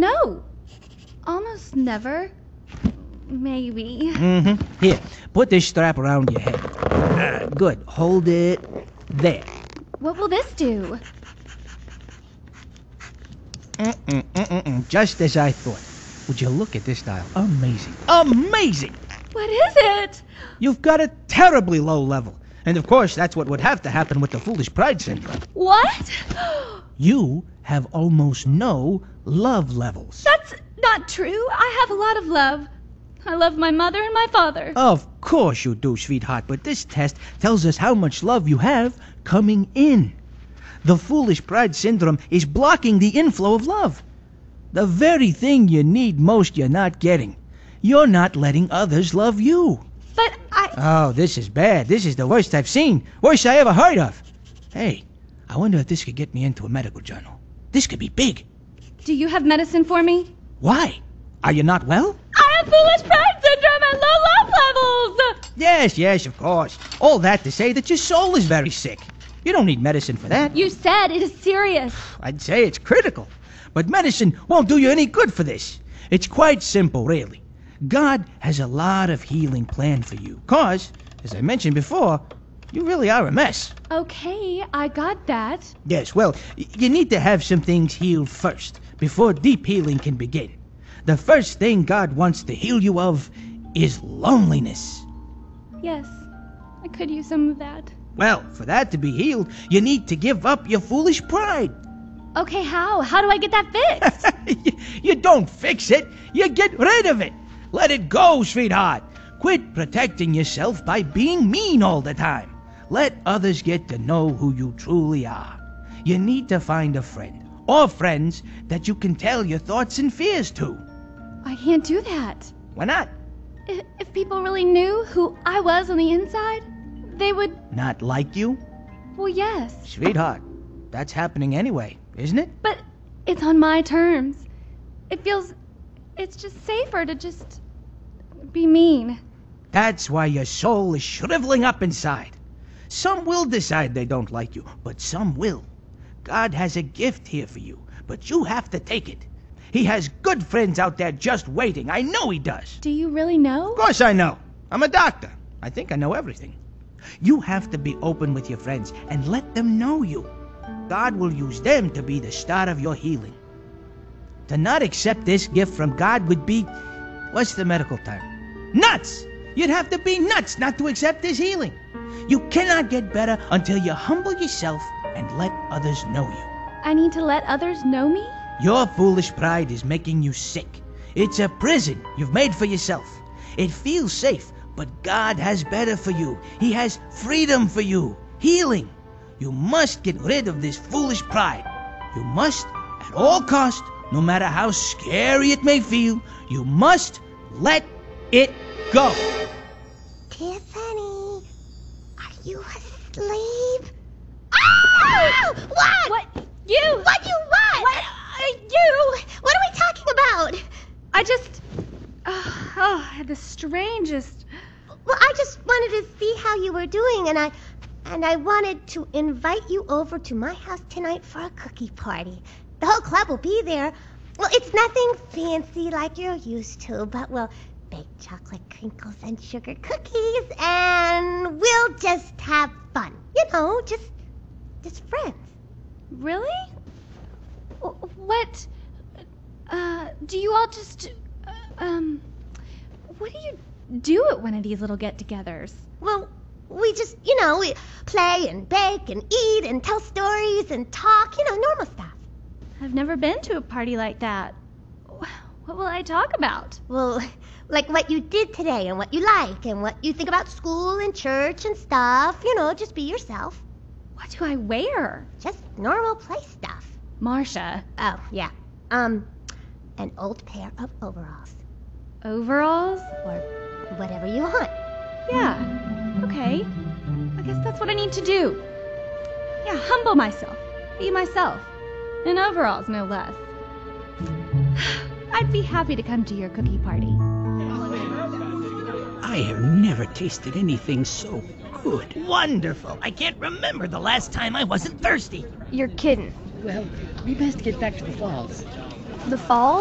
No. Almost never. Maybe. Here, put this strap around your head. Good. Hold it there. What will this do? Just as I thought. Would you look at this dial? Amazing. Amazing! What is it? You've got a terribly low level. And of course, that's what would have to happen with the foolish pride syndrome. What? You have almost no love levels. That's not true. I have a lot of love. I love my mother and my father. Of course you do, sweetheart, but this test tells us how much love you have coming in. The foolish pride syndrome is blocking the inflow of love. The very thing you need most you're not getting. You're not letting others love you. But Oh, this is bad. This is the worst I've seen. Worst I ever heard of. Hey, I wonder if this could get me into a medical journal. This could be big. Do you have medicine for me? Why? Are you not well? I have foolish pride syndrome and low love levels! Yes, of course. All that to say that your soul is very sick. You don't need medicine for that. You said it is serious. I'd say it's critical. But medicine won't do you any good for this. It's quite simple, really. God has a lot of healing planned for you. 'Cause, as I mentioned before, you really are a mess. Okay, I got that. Yes, well, you need to have some things healed first, before deep healing can begin. The first thing God wants to heal you of is loneliness. Yes, I could use some of that. Well, for that to be healed, you need to give up your foolish pride. Okay, how? How do I get that fixed? You don't fix it, you get rid of it. Let it go, sweetheart. Quit protecting yourself by being mean all the time. Let others get to know who you truly are. You need to find a friend, or friends, that you can tell your thoughts and fears to. I can't do that. Why not? If people really knew who I was on the inside, they would... Not like you? Well, yes. Sweetheart, that's happening anyway, isn't it? But it's on my terms. It's just safer to just be mean. That's why your soul is shriveling up inside. Some will decide they don't like you, but some will. God has a gift here for you, but you have to take it. He has good friends out there just waiting. I know he does. Do you really know? Of course I know. I'm a doctor. I think I know everything. You have to be open with your friends and let them know you. God will use them to be the start of your healing. To not accept this gift from God would be, what's the medical term? Nuts! You'd have to be nuts not to accept this healing. You cannot get better until you humble yourself and let others know you. I need to let others know me? Your foolish pride is making you sick. It's a prison you've made for yourself. It feels safe, but God has better for you. He has freedom for you, healing. You must get rid of this foolish pride. You must, at all cost, no matter how scary it may feel, you must let it go. Tiffany, are you asleep? Ah! What? What? You? What you what? What? You? What are we talking about? I just... I had the strangest... Well, I just wanted to see how you were doing, and I wanted to invite you over to my house tonight for a cookie party. The whole club will be there. Well, it's nothing fancy like you're used to, but we'll bake chocolate crinkles and sugar cookies, and we'll just have fun. You know, just friends. Really? What? Do you all just... What do you do at one of these little get-togethers? Well, we just, we play and bake and eat and tell stories and talk, normal stuff. I've never been to a party like that. What will I talk about? Well, like what you did today and what you like and what you think about school and church and stuff. Just be yourself. What do I wear? Just normal play stuff. Marcia. Oh, yeah. An old pair of overalls. Overalls? Or whatever you want. Yeah. Okay. I guess that's what I need to do. Yeah, humble myself. Be myself. In overalls, no less. I'd be happy to come to your cookie party. I have never tasted anything so good. Wonderful. I can't remember the last time I wasn't thirsty. You're kidding. Well, we best get back to the falls. The falls?